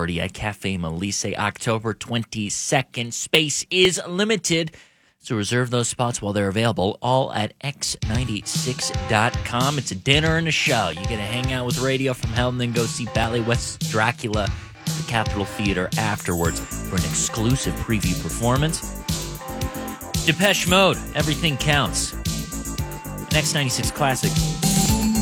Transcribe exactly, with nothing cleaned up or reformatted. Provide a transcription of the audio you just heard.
party at Cafe Melisse, October twenty-second. Space is limited, so reserve those spots while they're available, all at x ninety-six dot com. It's a dinner and a show. You get to hang out with Radio from Hell and then go see Ballet West's Dracula at the Capitol Theater afterwards for an exclusive preview performance. Depeche Mode, Everything Counts. An X ninety-six classic.